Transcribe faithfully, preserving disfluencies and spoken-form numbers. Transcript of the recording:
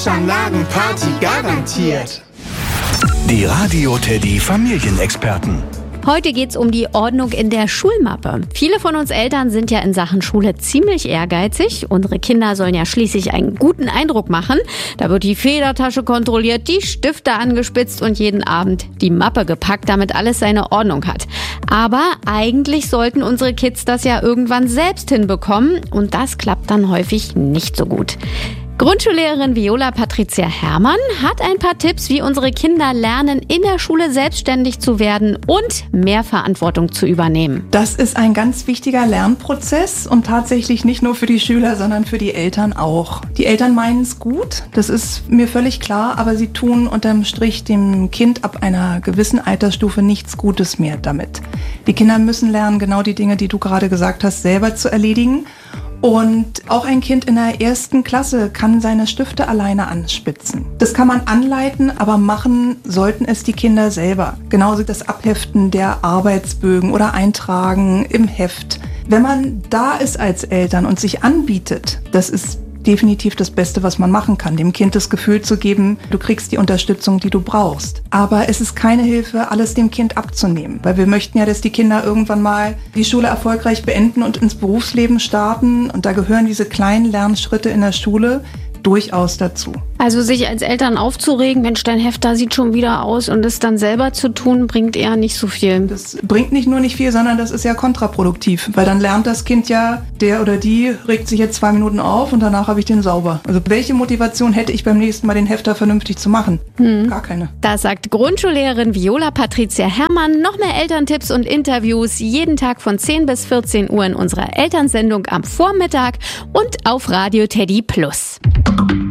Waschanlagenparty garantiert. Die Radio Teddy Familienexperten. Heute geht's um die Ordnung in der Schulmappe. Viele von uns Eltern sind ja in Sachen Schule ziemlich ehrgeizig. Unsere Kinder sollen ja schließlich einen guten Eindruck machen. Da wird die Federtasche kontrolliert, die Stifte angespitzt und jeden Abend die Mappe gepackt, damit alles seine Ordnung hat. Aber eigentlich sollten unsere Kids das ja irgendwann selbst hinbekommen und das klappt dann häufig nicht so gut. Grundschullehrerin Viola Patricia Herrmann hat ein paar Tipps, wie unsere Kinder lernen, in der Schule selbstständig zu werden und mehr Verantwortung zu übernehmen. Das ist ein ganz wichtiger Lernprozess und tatsächlich nicht nur für die Schüler, sondern für die Eltern auch. Die Eltern meinen es gut, das ist mir völlig klar, aber sie tun unterm Strich dem Kind ab einer gewissen Altersstufe nichts Gutes mehr damit. Die Kinder müssen lernen, genau die Dinge, die du gerade gesagt hast, selber zu erledigen. Und auch ein Kind in der ersten Klasse kann seine Stifte alleine anspitzen. Das kann man anleiten, aber machen sollten es die Kinder selber. Genauso das Abheften der Arbeitsbögen oder Eintragen im Heft. Wenn man da ist als Eltern und sich anbietet, das ist definitiv das Beste, was man machen kann, dem Kind das Gefühl zu geben, du kriegst die Unterstützung, die du brauchst. Aber es ist keine Hilfe, alles dem Kind abzunehmen, weil wir möchten ja, dass die Kinder irgendwann mal die Schule erfolgreich beenden und ins Berufsleben starten. Und da gehören diese kleinen Lernschritte in der Schule durchaus dazu. Also sich als Eltern aufzuregen, Mensch, dein Heft da sieht schon wieder aus und es dann selber zu tun, bringt eher nicht so viel. Das bringt nicht nur nicht viel, sondern das ist ja kontraproduktiv, weil dann lernt das Kind ja, der oder die regt sich jetzt zwei Minuten auf und danach habe ich den sauber. Also welche Motivation hätte ich beim nächsten Mal, den Hefter vernünftig zu machen? Hm. Gar keine. Das sagt Grundschullehrerin Viola Patricia Herrmann. Noch mehr Elterntipps und Interviews jeden Tag von zehn bis vierzehn Uhr in unserer Elternsendung am Vormittag und auf Radio Teddy Plus.